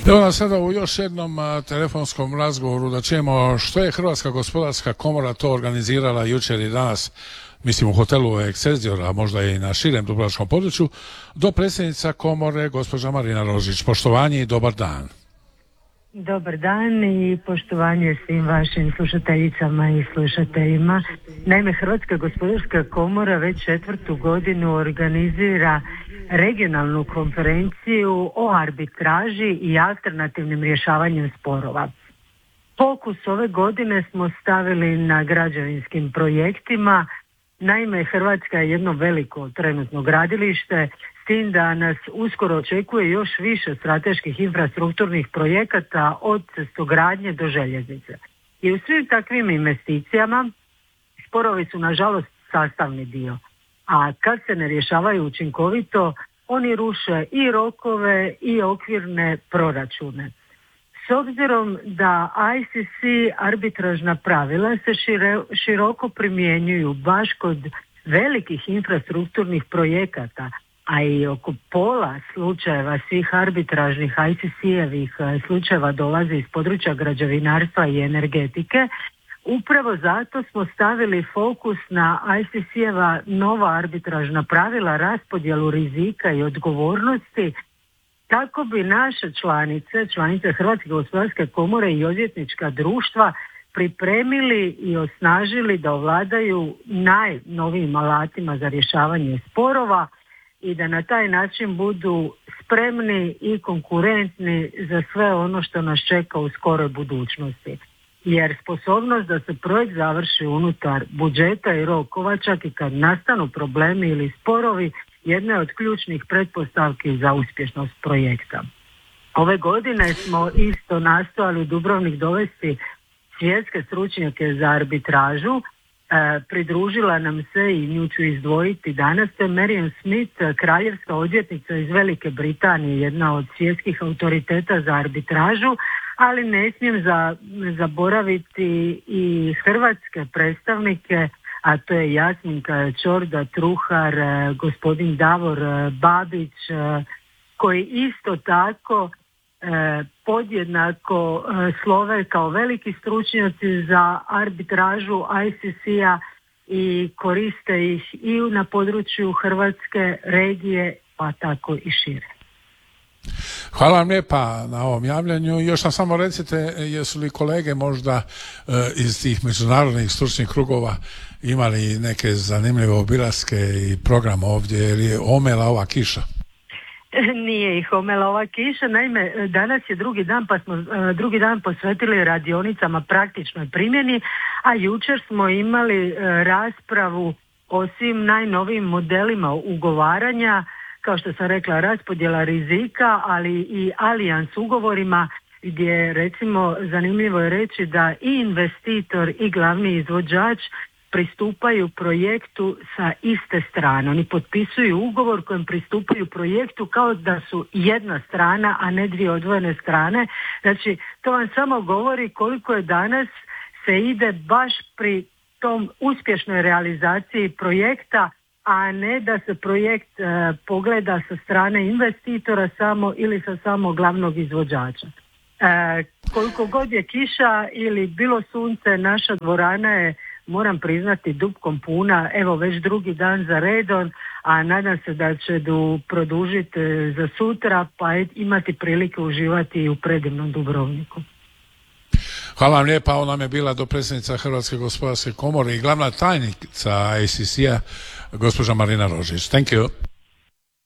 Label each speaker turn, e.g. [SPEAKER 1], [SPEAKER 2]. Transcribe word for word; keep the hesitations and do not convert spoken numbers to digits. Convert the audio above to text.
[SPEAKER 1] Evo nas sada u još jednom a, telefonskom razgovoru da čujemo što je Hrvatska gospodarska komora to organizirala jučer i danas, mislim u hotelu Excelsior, a možda i na širem dubrovačkom području, do predsjednica komore gospođa Marina Rožić. Poštovanje i dobar dan.
[SPEAKER 2] Dobar dan i poštovanje svim vašim slušateljicama i slušateljima. Naime, Hrvatska gospodarska komora već četvrtu godinu organizira regionalnu konferenciju o arbitraži i alternativnim rješavanjem sporova. Fokus ove godine smo stavili na građevinskim projektima. Naime, Hrvatska je jedno veliko trenutno gradilište, s tim da nas uskoro očekuje još više strateških infrastrukturnih projekata od cestogradnje do željeznice. I u svim takvim investicijama sporovi su nažalost sastavni dio. A kad se ne rješavaju učinkovito, oni ruše i rokove i okvirne proračune. S obzirom da I C C arbitražna pravila se šire, široko primjenjuju baš kod velikih infrastrukturnih projekata, a i oko pola slučajeva svih arbitražnih I C C-evih slučajeva dolazi iz područja građevinarstva i energetike, upravo zato smo stavili fokus na I C C-eva nova arbitražna pravila, raspodjelu rizika i odgovornosti, kako bi naše članice, članice Hrvatske gospodarske komore i odvjetnička društva pripremili i osnažili da ovladaju najnovijim alatima za rješavanje sporova i da na taj način budu spremni i konkurentni za sve ono što nas čeka u skoroj budućnosti. Jer sposobnost da se projekt završi unutar budžeta i rokova, čak i kad nastanu problemi ili sporovi, jedna je od ključnih pretpostavki za uspješnost projekta. Ove godine smo isto nastojali u Dubrovnik dovesti svjetske stručnjake za arbitražu. E, pridružila nam se, i nju ću izdvojiti danas, to je Marian Smith, kraljevska odvjetnica iz Velike Britanije, jedna od svjetskih autoriteta za arbitražu, ali ne smijem za, zaboraviti i hrvatske predstavnike, a to je Jasminka Čorda Truhar, gospodin Davor Babić, koji isto tako podjednako slove kao veliki stručnjaci za arbitražu I C C-a i koriste ih i na području Hrvatske regije, pa tako i šire.
[SPEAKER 1] Hvala vam lijepa na ovom javljanju. Još nam samo recite, jesu li kolege možda e, iz tih međunarodnih stručnih krugova imali neke zanimljive obilaske i program ovdje, jer je omela ova kiša?
[SPEAKER 2] Nije ih omela ova kiša, naime danas je drugi dan, pa smo drugi dan posvetili radionicama praktičnoj primjeni, a jučer smo imali raspravu o svim najnovijim modelima ugovaranja, kao što sam rekla, raspodjela rizika, ali i alijans ugovorima, gdje recimo zanimljivo je reći da i investitor i glavni izvođač pristupaju projektu sa iste strane. Oni potpisuju ugovor kojim pristupaju projektu kao da su jedna strana, a ne dvije odvojene strane. Znači, to vam samo govori koliko je danas se ide baš pri tom uspješnoj realizaciji projekta, a ne da se projekt e, pogleda sa strane investitora samo ili sa samo glavnog izvođača. E, koliko god je kiša ili bilo sunce, naša dvorana je, moram priznati, dupkom puna, evo već drugi dan za redom, a nadam se da će du produžiti za sutra, pa imati prilike uživati i u predivnom Dubrovniku.
[SPEAKER 1] Hvala vam lijepa, ona nam je bila dopredsjednica Hrvatske gospodarske komore i glavna tajnica I C C-a, gospođa Marina Rožić. Thank you.